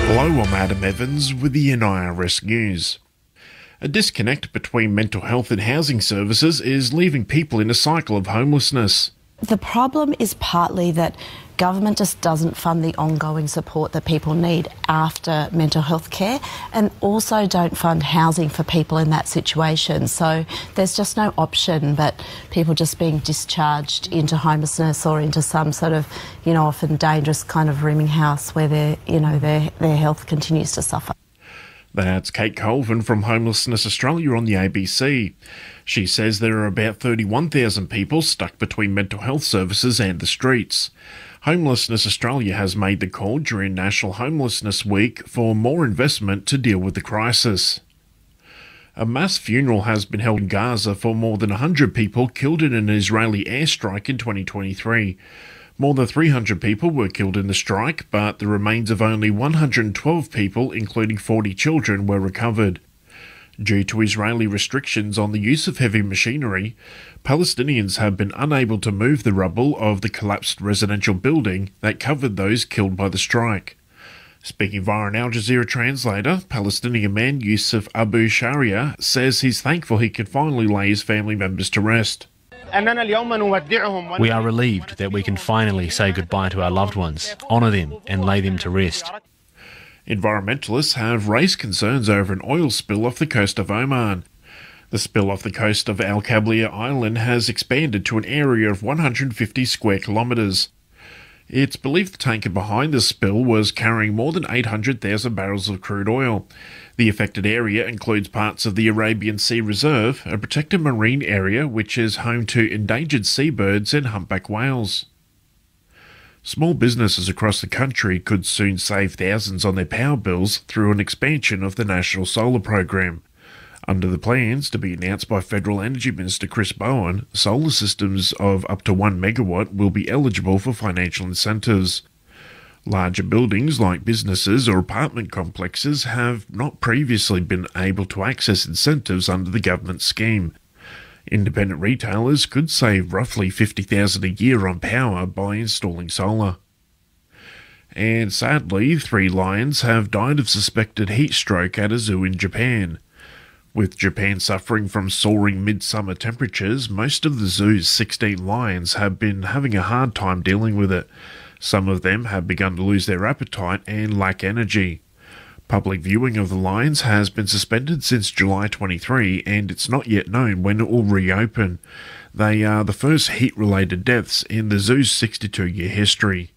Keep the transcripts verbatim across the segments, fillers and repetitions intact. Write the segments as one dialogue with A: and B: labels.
A: Hello, I'm Adam Evans with the N I R S News. A disconnect between mental health and housing services is leaving people in a cycle of homelessness.
B: The problem is partly that government just doesn't fund the ongoing support that people need after mental health care, and also don't fund housing for people in that situation. So there's just no option but people just being discharged into homelessness or into some sort of, you know, often dangerous kind of rooming house where their, you know, their, their health continues to suffer.
A: That's Kate Colvin from Homelessness Australia on the A B C. She says there are about thirty-one thousand people stuck between mental health services and the streets. Homelessness Australia has made the call during National Homelessness Week for more investment to deal with the crisis. A mass funeral has been held in Gaza for more than one hundred people killed in an Israeli airstrike in twenty twenty-three. More than three hundred people were killed in the strike, but the remains of only one hundred twelve people, including forty children, were recovered. Due to Israeli restrictions on the use of heavy machinery, Palestinians have been unable to move the rubble of the collapsed residential building that covered those killed by the strike. Speaking via an Al Jazeera translator, Palestinian man Yusuf Abu Sharia says he's thankful he can finally lay his family members to rest.
C: We are relieved that we can finally say goodbye to our loved ones, honour them and lay them to rest.
A: Environmentalists have raised concerns over an oil spill off the coast of Oman. The spill off the coast of Al Kabliya Island has expanded to an area of one hundred fifty square kilometres. It's believed the tanker behind the spill was carrying more than eight hundred thousand barrels of crude oil. The affected area includes parts of the Arabian Sea Reserve, a protected marine area which is home to endangered seabirds and humpback whales. Small businesses across the country could soon save thousands on their power bills through an expansion of the National Solar Program. Under the plans to be announced by Federal Energy Minister Chris Bowen, solar systems of up to one megawatt will be eligible for financial incentives. Larger buildings like businesses or apartment complexes have not previously been able to access incentives under the government scheme. Independent retailers could save roughly fifty thousand dollars a year on power by installing solar. And sadly, three lions have died of suspected heat stroke at a zoo in Japan. With Japan suffering from soaring midsummer temperatures, most of the zoo's sixteen lions have been having a hard time dealing with it. Some of them have begun to lose their appetite and lack energy. Public viewing of the lions has been suspended since July twenty-third, and it's not yet known when it will reopen. They are the first heat-related deaths in the zoo's sixty-two-year history.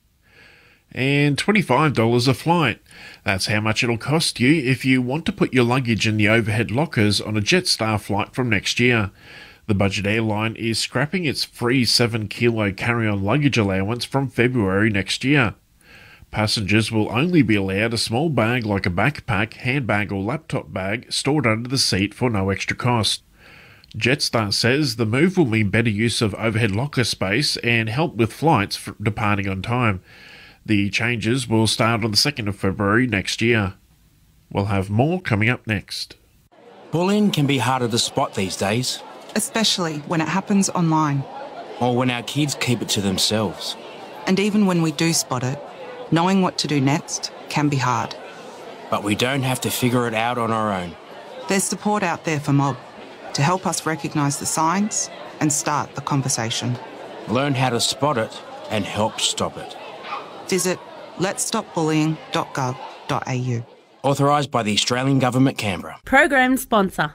A: And twenty-five dollars a flight. That's how much it'll cost you if you want to put your luggage in the overhead lockers on a Jetstar flight from next year. The budget airline is scrapping its free seven kilo carry-on luggage allowance from February next year. Passengers will only be allowed a small bag like a backpack, handbag or laptop bag stored under the seat for no extra cost. Jetstar says the move will mean better use of overhead locker space and help with flights for departing on time. The changes will start on the second of February next year. We'll have more coming up next.
D: Bullying can be harder to spot these days.
E: Especially when it happens online.
D: Or when our kids keep it to themselves.
E: And even when we do spot it, knowing what to do next can be hard.
D: But we don't have to figure it out on our own.
E: There's support out there for Mob to help us recognise the signs and start the conversation.
D: Learn how to spot it and help stop it.
E: Visit lets stop bullying dot gov dot a u.
D: Authorised by the Australian Government, Canberra.
F: Program sponsor.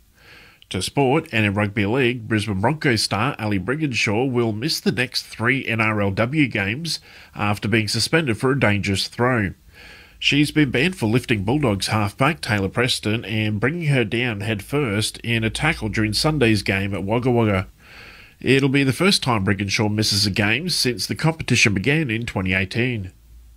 A: To sport, and in rugby league, Brisbane Broncos star Ali Brigginshaw will miss the next three N R L W games after being suspended for a dangerous throw. She's been banned for lifting Bulldogs halfback Taylor Preston and bringing her down head first in a tackle during Sunday's game at Wagga Wagga. It'll be the first time Brigginshaw misses a game since the competition began in twenty eighteen.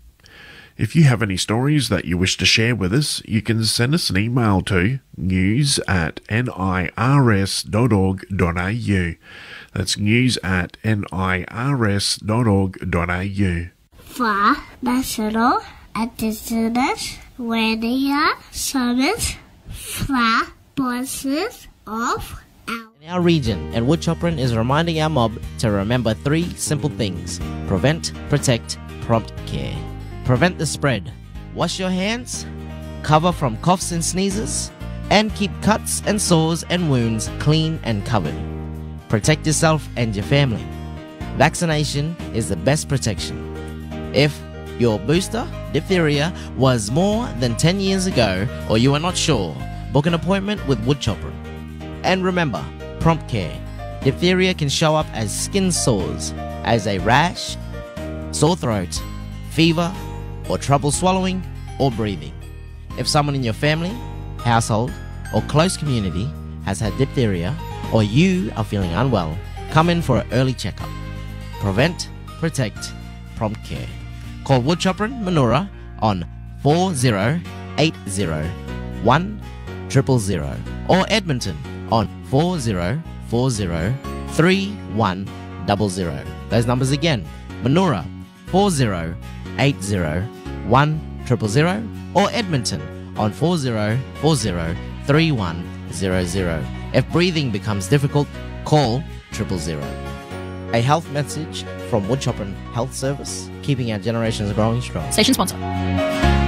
A: If you have any stories that you wish to share with us, you can send us an email to news at n i r s dot org dot a u. That's news at n i r s dot org dot a u.
G: For National Indigenous Radio Service, flag voices of
H: in our region, and Woodchopperin is reminding our mob to remember three simple things: prevent, protect, prompt care. Prevent the spread. wash your hands, cover from coughs and sneezes, and keep cuts and sores and wounds clean and covered. Protect yourself and your family. Vaccination is the best protection. If your booster, diphtheria, was more than ten years ago or you are not sure, book an appointment with Woodchopper. And remember, prompt care. Diphtheria can show up as skin sores, as a rash, sore throat, fever, or trouble swallowing or breathing. If someone in your family, household, or close community has had diphtheria, or you are feeling unwell, come in for an early checkup. Prevent, protect, prompt care. Call Woodchopper Manoora on four zero eight zero one zero zero zero or Edmonton on four zero four zero three one zero zero. Those numbers again. Manoora four zero eight zero one zero zero zero or Edmonton on four zero four zero three one zero zero. If breathing becomes difficult, call triple zero. A health message from Woodchopper Health Service, keeping our generations growing strong.
F: Station sponsor.